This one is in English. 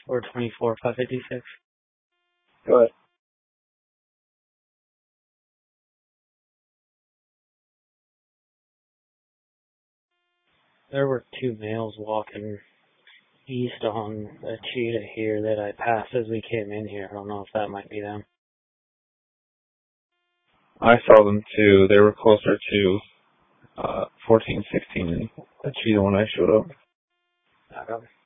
424, 556. Go ahead. There were two males walking east on a cheetah here that I passed as we came in here. I don't know if that might be them. I saw them too. They were closer to 14, 16, the cheetah when I showed up. Okay.